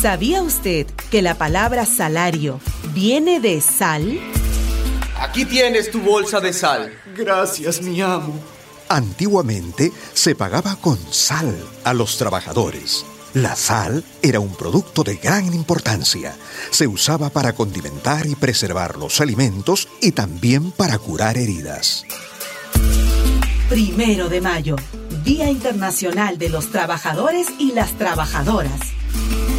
¿Sabía usted que la palabra salario viene de sal? Aquí tienes tu bolsa de sal. Gracias, mi amo. Antiguamente se pagaba con sal a los trabajadores. La sal era un producto de gran importancia. Se usaba para condimentar y preservar los alimentos y también para curar heridas. 1 de mayo, Día Internacional de los Trabajadores y las Trabajadoras.